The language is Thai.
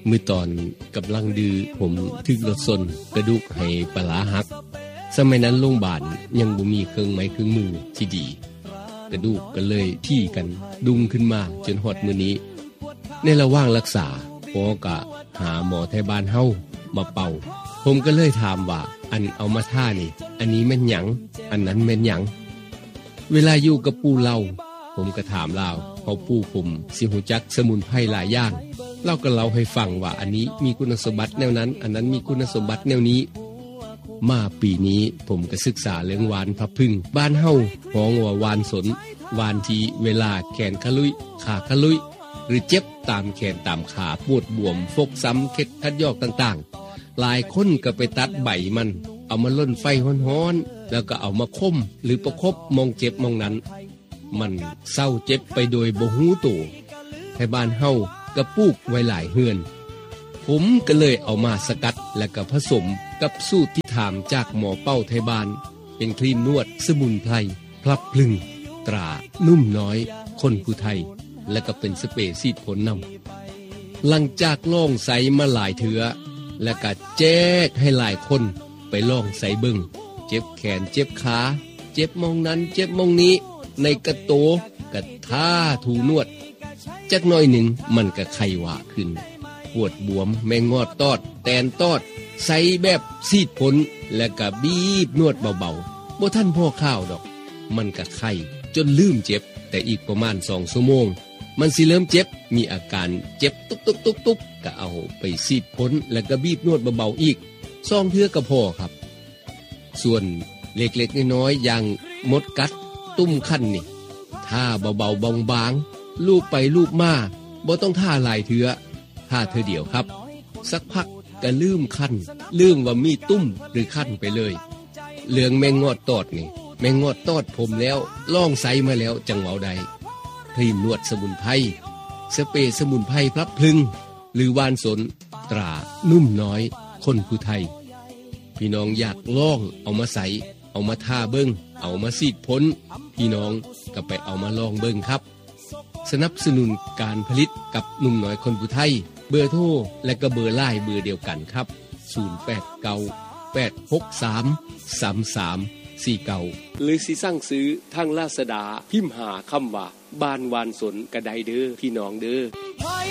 มื้อตอนกำลังดื้อผมถึกรถชนกระดูกให้ปลาหักสมัยนั้นโรงพยาบาลยังบ่มีเครื่องไม้เครื่องมือที่ดีกระดูกก็เลยที่กันดุงขึ้นมาจนฮอดมื้อนี้ในระหว่างรักษาหมอก็หาหมอไทยบ้านเฮามาเป่าผมก็เลยถามว่าอันเอามาท่านี่อันนี้แม่นหยังอันนั้นแม่นหยังเวลาอยู่กับปู่เราผมก็ถามลาวเฮาปู่ผมสิฮู้จักสมุนไพรหลายอย่างเราก็เล่าให้ฟังว่าอันนี้มีคุณสมบัติแนวนั้นอันนั้นมีคุณสมบัติแนวนี้มาปีนี้ผมก็ศึกษาเรื่องหวานพับพึ่งบ้านเฮาฮ้องว่าหวานสนหวานที่เวลาแขนขลุยขาขลุยหรือเจ็บตามแขนตามขาปวดบวมฟกซ้ำเข็ดคัดยอกต่างๆหลายคนก็ไปตัดใบมันเอามาล่นไฟฮ้อนๆแล้วก็เอามาคมหรือประคบมองเจ็บมองนั้นมันเศร้าเจ็บไปโดยบ่ฮู้ตัวให้บ้านเฮาก็ปลูกไว้หลายเฮือนผมก็เลยเอามาสกัดและก็ผสมกับสูตรที่ถามจากหมอเป้าไทยบ้านเป็นครีมนวดสมุนไพรพลับพลึงตรานุ่มน้อยคนผู้ไทยและก็เป็นสเปรย์ฉีดผลนำหลังจากลองใส่มาหลายเถือและก็แจกให้หลายคนไปลองใส่เบิ่งเจ็บแขนเจ็บขาเจ็บมองนั้นเจ็บมองนี้ในกระโตกระท่าถูนวดจักหน่อยหนึ่งมันก็ไข้หวาขึ้นปวดบวมแมงงอดตอดแตนตอดใส่แบบซีดผลและก็บีบนวดเบาๆบ่ทันพ่อข้าวดอกมันก็ไข้จนลืมเจ็บแต่อีกประมาณ2 ชั่วโมงมันสิเริ่มเจ็บมีอาการเจ็บตุบๆๆๆก็เอาไปซีดผลแล้วก็บีบนวดเบาๆอีก2 เทื่อก็พอครับส่วนเล็กๆน้อยๆอย่างมดกัดตุ้มคันนี่ท่าเบาๆบางๆลูบไปลูบมาบ่ต้องท่าหลายเทื่อท่าเทื่อเดียวครับสักพักก็ลืมคันลืมว่ามีตุ้มหรือคันไปเลยเรื่องแมงงอดตอดนี่แมงงอดตอดผมแล้วลองใส่มาแล้วจังเว้าใดครีมนวดสมุนไพรสเปรย์สมุนไพรพลับพลึงหรือวานสนตรานุ่มน้อยคนผู้ไทยพี่น้องอยากลองเอามาใส่เอามาทาเบิ่งเอามาซีดพ้นพี่น้องก็ไปเอามาลองเบิ่งครับสนับสนุนการผลิตกับหนุ่มน้อยคนผู้ไทยเบอร์โทรและก็เบอร์ไลน์เบอร์เดียวกันครับ0898633349หรือสิสั่งซื้อทางลาซาด้าพิมพ์หาคำว่าบ้านวานสนกระไดเด้อพี่น้องเด้อ